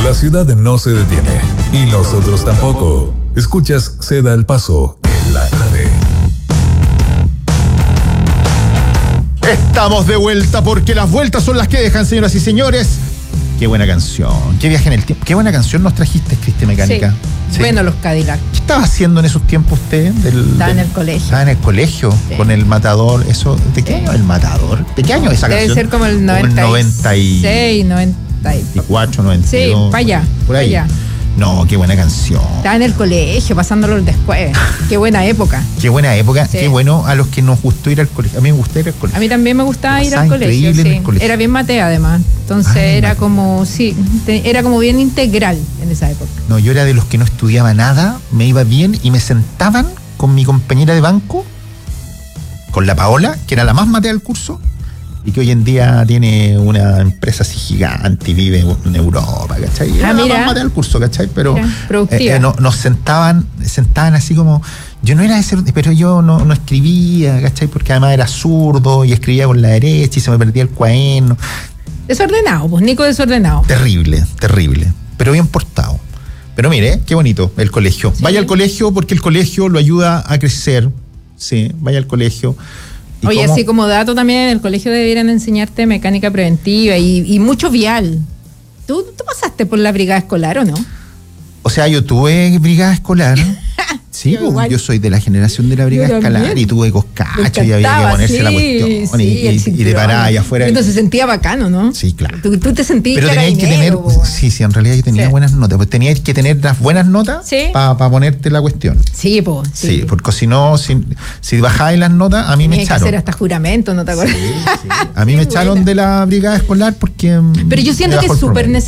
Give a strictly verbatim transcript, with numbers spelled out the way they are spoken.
La ciudad no se detiene y nosotros tampoco. Escuchas Se da el paso en la tarde. Estamos de vuelta porque las vueltas son las que dejan, señoras y señores. Qué buena canción, qué viaje en el tiempo. Qué buena canción nos trajiste, Cristi Mecánica. Sí. Sí. Bueno, los Cadillac. ¿Qué estaba haciendo en esos tiempos usted? Del, estaba del, en el colegio. Estaba en el colegio, sí. Con el Matador. Eso, ¿de qué año el Matador? ¿De qué año esa Debe canción? Debe ser como el noventa y seis, noventa y cuatro, noventa y dos. Sí, para allá. Por ahí. Allá. No, qué buena canción. Estaba en el colegio, pasándolo después. Qué buena época. Qué buena época. Sí. Qué bueno a los que nos gustó ir al colegio. A mí me gustó ir al colegio. A mí también me gustaba ir al colegio, sí. En el colegio. Era bien matea además. Entonces Ay, era como, sí, te, era como bien integral en esa época. No, yo era de los que no estudiaba nada, me iba bien y me sentaban con mi compañera de banco, con la Paola, que era la más matea del curso, y que hoy en día tiene una empresa así gigante y vive en Europa, ¿cachai? Era ah, la mira. más matea del curso, ¿cachai? Pero eh, eh, no, nos sentaban, sentaban así como, yo no era ese, pero yo no, no escribía, ¿cachai? Porque además era zurdo y escribía con la derecha y se me perdía el cuaderno. Desordenado, pues Nico desordenado. Terrible, terrible, pero bien portado. Pero mire, qué bonito el colegio. Sí. Vaya al colegio porque el colegio lo ayuda a crecer. Sí, vaya al colegio. Oye, cómo? Así como dato también, en el colegio deberían enseñarte mecánica preventiva y, y mucho vial. ¿Tú, ¿Tú pasaste por la brigada escolar o no? O sea, yo tuve brigada escolar. Sí, yo, yo soy de la generación de la brigada escolar y tuve coscacho y había que ponerse sí, la cuestión sí, y, y, y de parar allá afuera. Entonces se sentía bacano, ¿no? Sí, claro. Tú, tú te sentías pero tenías que tener, bo, sí, sí, en realidad yo tenía sí. buenas notas, pues tenías que tener las buenas notas sí. para pa ponerte la cuestión. Sí, pues. Sí. sí, porque si no, si, si bajabas las notas, a mí Tenía me echaron. Que hacer hasta juramento, ¿no te acuerdas? Sí, sí. A mí me echaron buena. de la brigada escolar porque. Pero yo siento que es súper necesario.